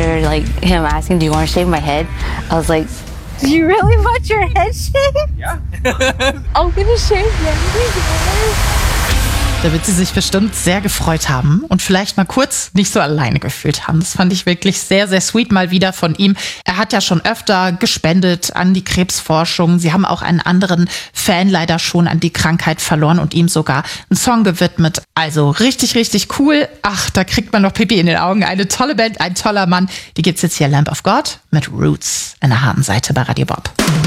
after like him asking, "Do you want to shave my head?" I was like, "Do you really want your head shaved?" Yeah. I'm gonna shave your head. Da wird sie sich bestimmt sehr gefreut haben und vielleicht mal kurz nicht so alleine gefühlt haben. Das fand ich wirklich sehr, sehr sweet mal wieder von ihm. Er hat ja schon öfter gespendet an die Krebsforschung. Sie haben auch einen anderen Fan leider schon an die Krankheit verloren und ihm sogar einen Song gewidmet. Also richtig, richtig cool. Ach, da kriegt man noch Pipi in den Augen. Eine tolle Band, ein toller Mann. Die gibt's jetzt hier, Lamb of God mit Roots, an der harten Seite bei Radio Bob.